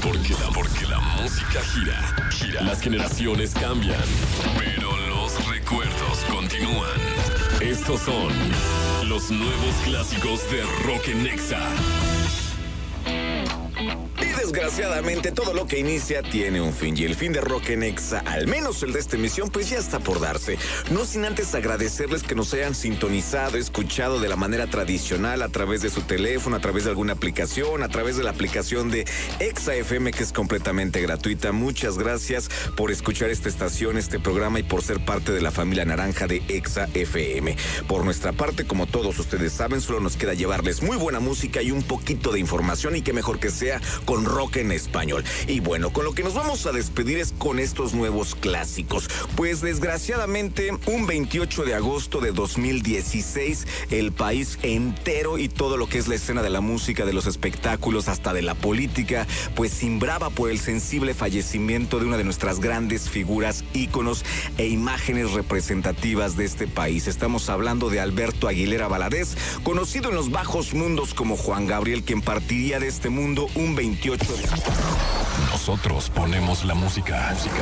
Porque la música gira. Las generaciones cambian, pero los recuerdos continúan. Estos son los nuevos clásicos de Rock en Exa. Y desgraciadamente todo lo que inicia tiene un fin, y el fin de Rock en Exa, al menos el de esta emisión, pues ya está por darse. No sin antes agradecerles que nos hayan sintonizado, escuchado de la manera tradicional, a través de su teléfono, a través de alguna aplicación, a través de la aplicación de Exa FM, que es completamente gratuita. Muchas gracias por escuchar esta estación, este programa, y por ser parte de la familia naranja de Exa FM. Por nuestra parte, como todos ustedes saben, solo nos queda llevarles muy buena música y un poquito de información, y qué mejor que sea con rock en español. Y bueno, con lo que nos vamos a despedir es con estos nuevos clásicos. Pues desgraciadamente, un 28 de agosto de 2016, el país entero y todo lo que es la escena de la música, de los espectáculos, hasta de la política, pues cimbraba por el sensible fallecimiento de una de nuestras grandes figuras, íconos e imágenes representativas de este país. Estamos hablando de Alberto Aguilera Valadez, conocido en los bajos mundos como Juan Gabriel, quien partiría de este mundo un 28 de agosto. Nosotros ponemos la música.